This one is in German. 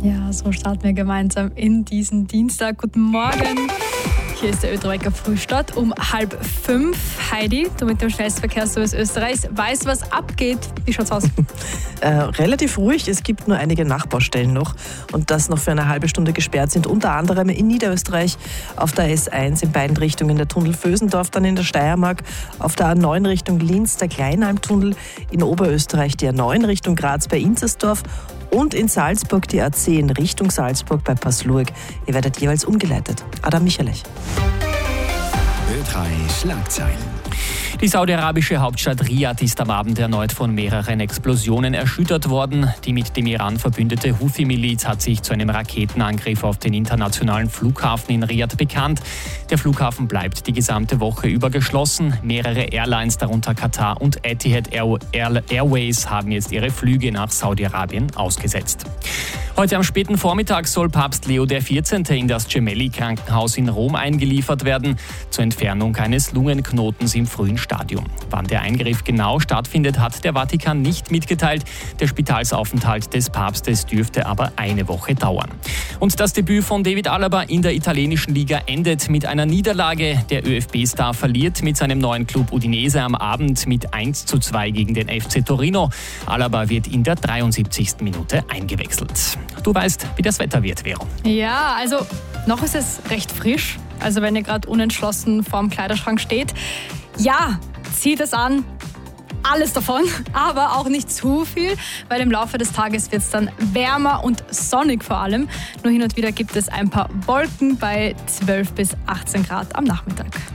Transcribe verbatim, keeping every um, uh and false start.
Ja, so starten wir gemeinsam in diesen Dienstag. Guten Morgen. Hier ist der Österreicher Frühstart um halb fünf. Heidi, du mit dem Schnellstverkehrsservice Österreichs, weißt, was abgeht. Wie schaut's aus? äh, relativ ruhig. Es gibt nur einige Nachbaustellen noch und das noch für eine halbe Stunde gesperrt sind. Unter anderem in Niederösterreich auf der S eins in beiden Richtungen, der Tunnel Vösendorf, dann in der Steiermark auf der A neun Richtung Linz, der Kleinalmtunnel, in Oberösterreich die A neun Richtung Graz bei Inzersdorf und in Salzburg die A zehn Richtung Salzburg bei Passlurg. Ihr werdet jeweils umgeleitet. Adam Michalech. Ö drei Schlagzeilen. Die saudi-arabische Hauptstadt Riad ist am Abend erneut von mehreren Explosionen erschüttert worden. Die mit dem Iran verbündete Houthi-Miliz hat sich zu einem Raketenangriff auf den internationalen Flughafen in Riad bekannt. Der Flughafen bleibt die gesamte Woche über geschlossen. Mehrere Airlines, darunter Katar und Etihad Airways, haben jetzt ihre Flüge nach Saudi-Arabien ausgesetzt. Heute am späten Vormittag soll Papst Leo der vierzehnte in das Gemelli-Krankenhaus in Rom eingeliefert werden, zur Entfernung eines Lungenknotens im frühen Stadium. Wann der Eingriff genau stattfindet, hat der Vatikan nicht mitgeteilt. Der Spitalsaufenthalt des Papstes dürfte aber eine Woche dauern. Und das Debüt von David Alaba in der italienischen Liga endet mit einer Niederlage. Der ÖFB-Star verliert mit seinem neuen Club Udinese am Abend mit eins zu zwei gegen den F C Torino. Alaba wird in der dreiundsiebzigsten Minute eingewechselt. Du weißt, wie das Wetter wird, Vero. Ja, also noch ist es recht frisch. Also wenn ihr gerade unentschlossen vorm Kleiderschrank steht, ja, zieht es an. Alles davon, aber auch nicht zu viel, weil im Laufe des Tages wird es dann wärmer und sonnig vor allem. Nur hin und wieder gibt es ein paar Wolken bei zwölf bis achtzehn Grad am Nachmittag.